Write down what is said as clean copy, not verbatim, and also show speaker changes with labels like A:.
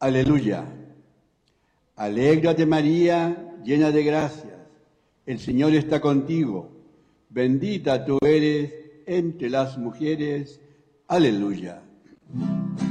A: Aleluya. Alégrate María, llena de gracias. El Señor está contigo. Bendita tú eres entre las mujeres. Aleluya.